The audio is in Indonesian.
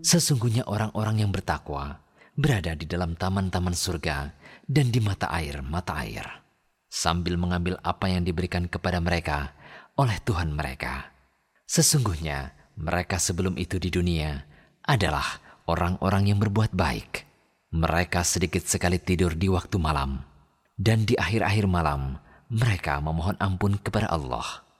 Sesungguhnya orang-orang yang bertakwa berada di dalam taman-taman surga dan di mata air, sambil mengambil apa yang diberikan kepada mereka oleh Tuhan mereka. Sesungguhnya mereka sebelum itu di dunia adalah orang-orang yang berbuat baik. Mereka sedikit sekali tidur di waktu malam, dan di akhir-akhir malam mereka memohon ampun kepada Allah.